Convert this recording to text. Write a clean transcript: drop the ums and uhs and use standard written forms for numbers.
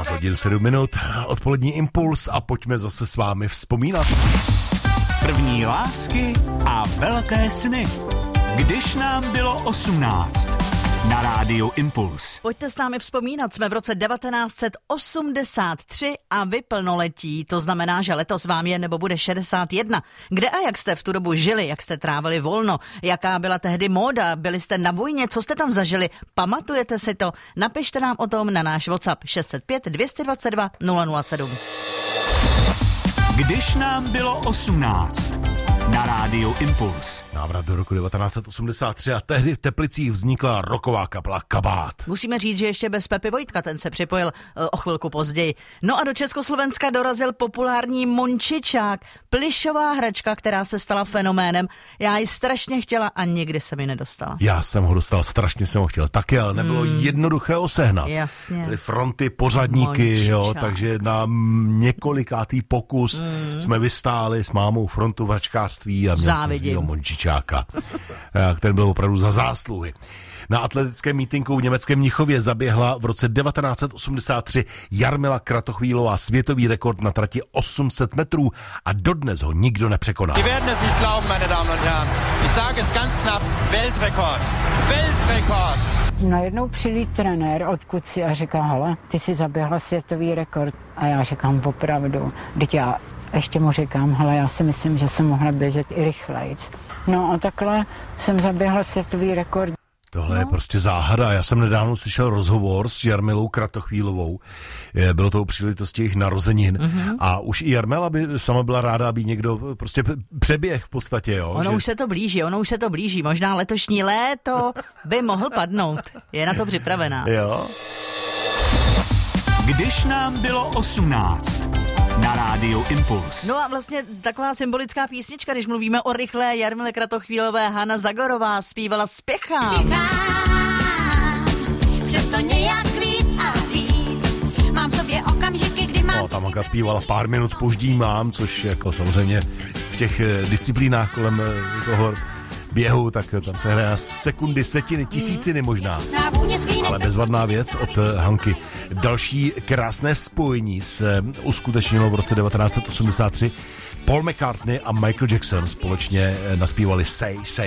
12 hodin 7 minut, odpolední impuls a pojďme zase s vámi vzpomínat. První lásky a velké sny. Když nám bylo 18. Na rádiu Impuls. Pojďte s námi vzpomínat, jsme v roce 1983 a vy plnoletí, to znamená, že letos vám je nebo bude 61. Kde a jak jste v tu dobu žili, jak jste trávili volno, jaká byla tehdy móda, byli jste na vojně, co jste tam zažili, pamatujete si to? Napište nám o tom na náš WhatsApp 605 222 007. Když nám bylo 18. Na rádiu Impuls. Návrat do roku 1983 a tehdy v Teplicích vznikla rocková kapela Kabát. Musíme říct, že ještě bez Pepy Vojtka, ten se připojil o chvilku později. No a do Československa dorazil populární Mončičák, plyšová hračka, která se stala fenoménem. Já ji strašně chtěla a nikdy se mi nedostala. Já jsem ho dostal, strašně jsem ho chtěl taky, ale nebylo jednoduché ho sehnat. Jasně. Byly fronty, pořadníky, jo, takže na několikátý pokus jsme vystáli s mámou frontu v hračkářství a měl jsem svýho Mončičáka, který byl opravdu za zásluhy. Na atletickém mítinku v německém Mnichově zaběhla v roce 1983 Jarmila Kratochvílová světový rekord na trati 800 metrů a dodnes ho nikdo nepřekonal. Sie werden es nicht glauben, meine Damen und Herren. Ich sage es ganz knapp, Weltrekord. Weltrekord. Najednou přilít trenér od Kuci a říká, hele, ty si zaběhla světový rekord. A já říkám, opravdu, teď já ještě mu říkám, hele, já si myslím, že jsem mohla běžet i rychlejc. No a takhle jsem zaběhla světový rekord. Tohle je prostě záhada. Já jsem nedávno slyšel rozhovor s Jarmilou Kratochvílovou. Bylo to u příležitosti jejich narozenin. A už i Jarmila by sama byla ráda, aby někdo prostě přeběh v podstatě. Jo, ono už se to blíží. Možná letošní léto by mohl padnout. Je na to připravená. Jo. Když nám bylo 18. Na rádiu Impuls. No a vlastně taková symbolická písnička, když mluvíme o rychlé Jarmile Kratochvílové, Hana Zagorová zpívala Spěchám. Přesto nějak víc a víc. Mám v sobě okamžiky, kdy mám... No, ta Hanka zpívala pár minut zpoždění mám, což jako samozřejmě v těch disciplínách kolem toho běhu, tak tam se hraje sekundy, setiny, tisíciny možná. Ale bezvadná věc od Hanky. Další krásné spojení se uskutečnilo v roce 1983. Paul McCartney a Michael Jackson společně naspívali Say, Say.